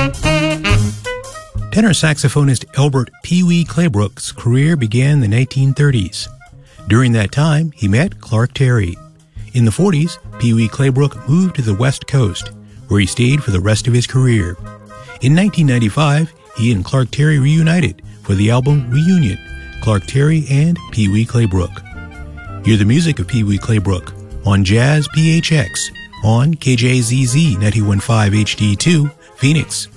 Tenor saxophonist Elbert Pee Wee Claybrook's career began in the 1930s. During that time, he met Clark Terry. In the 40s, Pee Wee Claybrook moved to the West Coast, where he stayed for the rest of his career. In 1995, he and Clark Terry reunited for the album Reunion, Clark Terry and Pee Wee Claybrook. Hear the music of Pee Wee Claybrook on Jazz PHX on KJZZ 91.5 HD2, Phoenix.